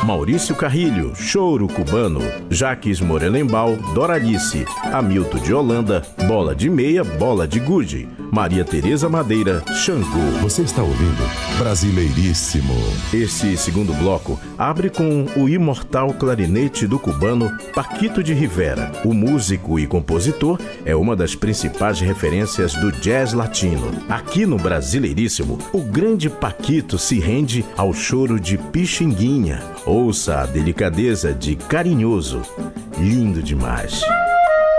Maurício Carrilho, Choro Cubano, Jaques Morelenbaum, Doralice, Hamilton de Holanda, Bola de Meia, Bola de Gude, Maria Tereza Madeira, Xangô. Você está ouvindo Brasileiríssimo. Esse segundo bloco abre com o imortal clarinete do cubano Paquito de Rivera. O músico e compositor é uma das principais referências do jazz latino. Aqui no Brasileiríssimo, o grande Paquito se rende ao choro de Pixinguinha. Ouça a delicadeza de Carinhoso. Lindo demais.